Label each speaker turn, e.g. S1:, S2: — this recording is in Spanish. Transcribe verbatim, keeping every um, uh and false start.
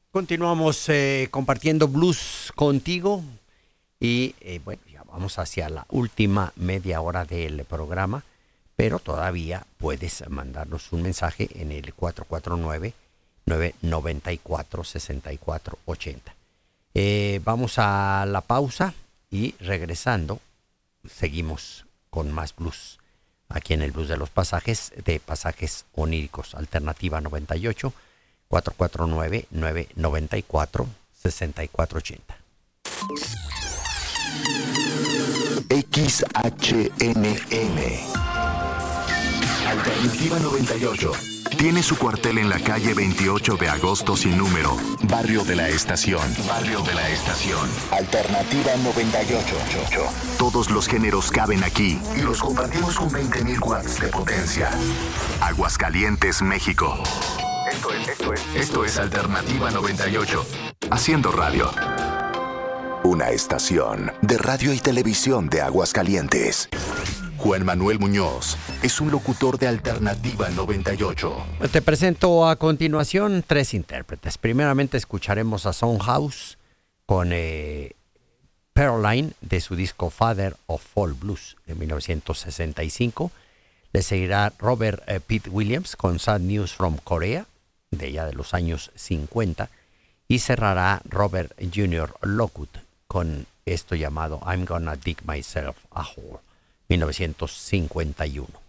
S1: Continuamos eh, compartiendo blues contigo y eh, bueno, ya vamos hacia la última media hora del programa, pero todavía puedes mandarnos un mensaje en el cuatro cuatro nueve, nueve nueve cuatro, seis cuatro ocho cero. Eh, vamos a la pausa y regresando seguimos con más blues aquí en el Blues de los Pasajes, de Pasajes Oníricos, Alternativa noventa y ocho, cuatro cuatro nueve, nueve nueve cuatro, seis cuatro ocho cero.
S2: X H N M Alternativa noventa y ocho tiene su cuartel en la calle veintiocho de agosto sin número, Barrio de la Estación. Barrio de la Estación. Alternativa noventa y ocho. Todos los géneros caben aquí y los compartimos con veinte mil watts de potencia. Aguascalientes, México. Esto es, esto es, esto es Alternativa noventa y ocho. Haciendo radio. Una estación de radio y televisión de Aguascalientes. Juan Manuel Muñoz es un locutor de Alternativa noventa y ocho.
S1: Te presento a continuación tres intérpretes. Primeramente escucharemos a Soundhouse con eh, Pearline de su disco Father of Fall Blues de mil novecientos sesenta y cinco. Le seguirá Robert eh, Pete Williams con Sad News from Korea de ya de los años cincuenta. Y cerrará Robert junior Lockwood con esto llamado I'm Gonna Dig Myself a Hole, mil novecientos cincuenta y uno.